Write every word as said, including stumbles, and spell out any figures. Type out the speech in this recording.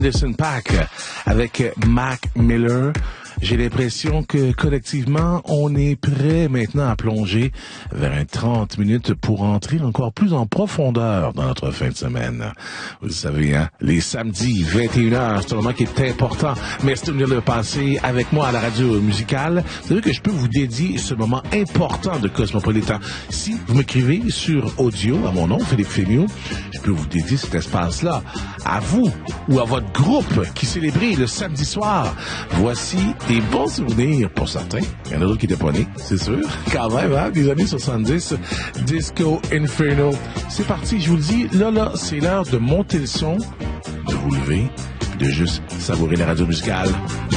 Anderson .Paak avec Mac Miller. J'ai l'impression que collectivement, on est prêt maintenant à plonger vers un trente minutes pour entrer encore plus en profondeur dans notre fin de semaine. Vous le savez, hein, les samedis, vingt et une heures, c'est un moment qui est important. Merci de venir le passer avec moi à la radio musicale. Vous savez que je peux vous dédier ce moment important de Cosmopolitan. Si vous m'écrivez sur audio à mon nom, Philippe Fémiot, je peux vous dédier cet espace-là à vous ou à votre groupe qui célébrait le samedi soir. Voici des bons souvenirs pour certains. Il y en a d'autres qui étaient pas nés, c'est sûr. Quand même, hein? Des années soixante-dix. Disco Inferno. C'est parti, je vous le dis. Là, là, c'est l'heure de monter le son, de vous lever, de juste savourer la radio musicale.